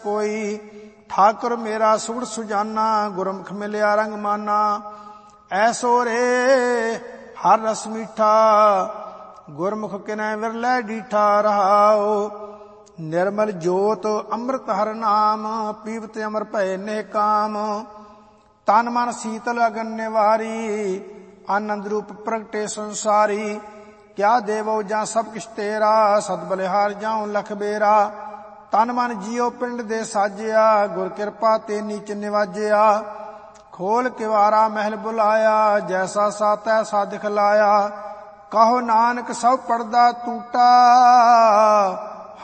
कोई। ठाकुर मेरा सुगड़ सुजाना, गुरमुख मिलिया रंग माना। ऐसो रे हर रस मीठा, गुरमुख किनै विरलै डीठा। रहाओ निर्मल जोत अमृत हर नाम, पीवत अमर भय नेह काम। तन मन शीतल अगन निवारी, आनंद रूप प्रगटे संसारी। क्या देवो जा सब किश तेरा, सद बलिहार जाऊं लख बेरा। तन मन जियो पिंड दे साजिया, गुर कृपा ते नीच निवाजिया। खोल किवारा महल बुलाया, जैसा सा तैसा दिखलाया। कहो नानक सब पड़दा टूटा,